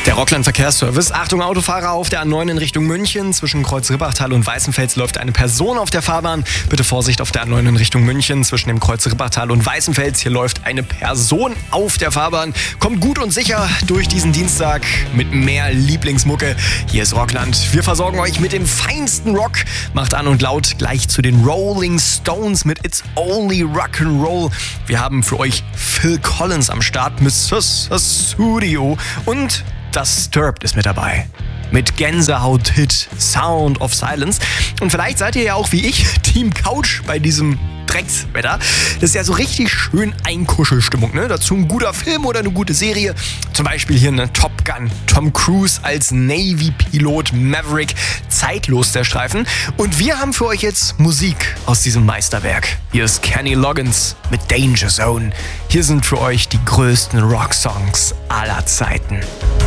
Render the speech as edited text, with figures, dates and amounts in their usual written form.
Der Rockland Verkehrsservice. Achtung Autofahrer auf der A9 in Richtung München. Zwischen Kreuz-Ribbachtal und Weißenfels läuft eine Person auf der Fahrbahn. Bitte Vorsicht auf der A9 in Richtung München. Zwischen dem Kreuz-Ribbachtal und Weißenfels. Hier läuft eine Person auf der Fahrbahn. Kommt gut und sicher durch diesen Dienstag mit mehr Lieblingsmucke. Hier ist Rockland. Wir versorgen euch mit dem feinsten Rock. Macht an und laut gleich zu den Rolling Stones mit It's Only Rock'n'Roll. Wir haben für euch Phil Collins am Start, Mr. Studio und Disturbed ist mit dabei. Mit Gänsehaut-Hit Sound of Silence. Und vielleicht seid ihr ja auch wie ich Team Couch bei diesem Dreckswetter. Das ist ja so richtig schön Einkuschelstimmung, ne? Dazu ein guter Film oder eine gute Serie. Zum Beispiel hier eine Top Gun. Tom Cruise als Navy-Pilot Maverick. Zeitlos der Streifen. Und wir haben für euch jetzt Musik aus diesem Meisterwerk. Hier ist Kenny Loggins mit Danger Zone. Hier sind für euch die größten Rocksongs aller Zeiten.